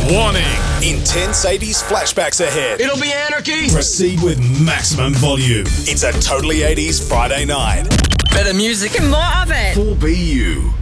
Warning. Intense 80s flashbacks ahead. It'll be anarchy. Proceed with maximum volume. It's a Totally 80s Friday night. Better music and more of it. 4BU.